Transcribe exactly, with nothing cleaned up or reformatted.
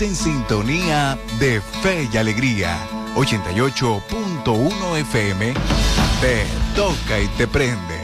en sintonía de Fe y Alegría. ochenta y ocho punto uno F M. Te toca y te prende.